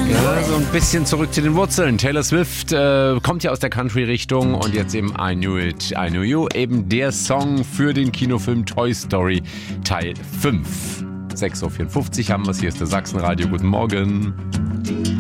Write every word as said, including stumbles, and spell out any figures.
Ja, so ein bisschen zurück zu den Wurzeln. Taylor Swift äh, kommt ja aus der Country-Richtung und jetzt eben I Knew It, I Knew You, eben der Song für den Kinofilm Toy Story Teil fünf. sechs Uhr vierundfünfzig haben wir es, hier ist der Sachsenradio, guten Morgen.